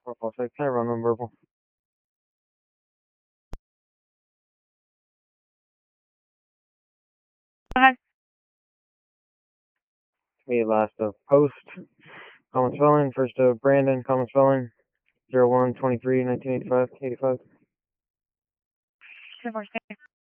Purple 6, I run on purple. Okay. Me last of post. Common spelling. First of Brandon. Common spelling. 01-23-1985. 85. 246.